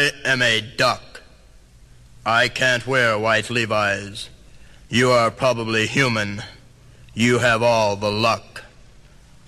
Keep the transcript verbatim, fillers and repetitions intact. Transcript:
I am a duck. I can't wear white Levi's. You are probably human. You have all the luck.